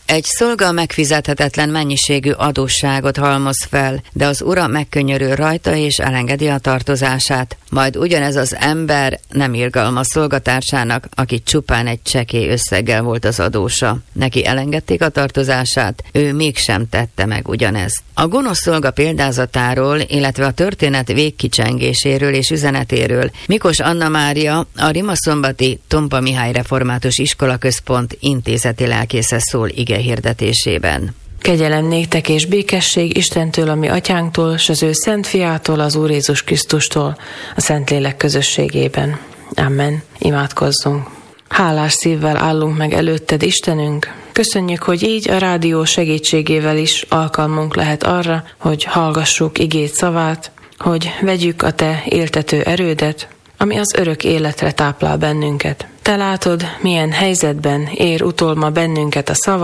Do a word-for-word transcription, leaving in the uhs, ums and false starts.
Egy szolga megfizethetetlen mennyiségű adósságot halmoz fel, de az ura megkönyörül rajta és elengedi a tartozását. Majd ugyanez az ember nem irgalmaz szolgatársának, aki csupán egy csekély összeggel volt az adósa. Neki elengedték a tartozását, ő mégsem tette meg ugyanezt. A gonosz szolga példázatáról, illetve a történet végkicsengéséről és üzenetéről Mikos Anna Mária, a Rimaszombati Tompa Mihály Református Iskolaközpont intézeti lelkésze szól ige hirdetésében. Kegyelem néktek és békesség Istentől, a mi atyánktól, s az ő szent fiától, az Úr Jézus Krisztustól, a Szentlélek közösségében. Amen. Imádkozzunk. Hálás szívvel állunk meg előtted, Istenünk. Köszönjük, hogy így a rádió segítségével is alkalmunk lehet arra, hogy hallgassuk igét szavát, hogy vegyük a te éltető erődet, ami az örök életre táplál bennünket. Te látod, milyen helyzetben ér utolma bennünket a szava,